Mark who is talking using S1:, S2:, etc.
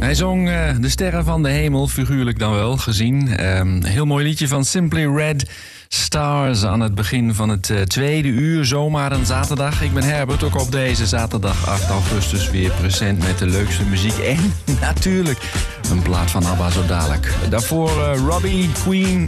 S1: Hij zong de sterren van de hemel, figuurlijk dan wel gezien. Een heel mooi liedje van Simply Red, Stars, aan het begin van het tweede uur, zomaar een zaterdag. Ik ben Herbert, ook op deze zaterdag 8 augustus weer present met de leukste muziek. En natuurlijk een plaat van ABBA zo dadelijk. Daarvoor Robbie, Queen